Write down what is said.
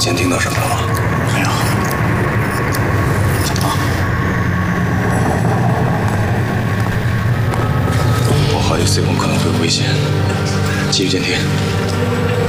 先听到什么了吗？ 没有。怎么了？ 我怀疑 C 空可能会有危险，继续监听。